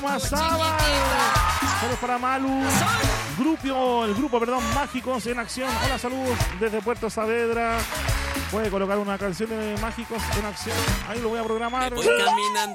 Mazábal. Saludos para Malu. El grupo, Mágicos en Acción. Hola, saludos desde Puerto Saavedra. Puede colocar una canción de Mágicos en Acción. Ahí lo voy a programar.